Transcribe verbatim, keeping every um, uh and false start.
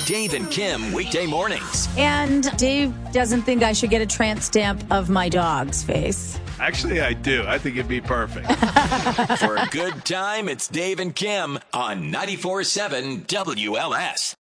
Dave and Kim, weekday mornings. And Dave doesn't think I should get a tramp stamp of my dog's face. Actually, I do. I think it'd be perfect. For a good time, it's Dave and Kim on ninety-four point seven W L S.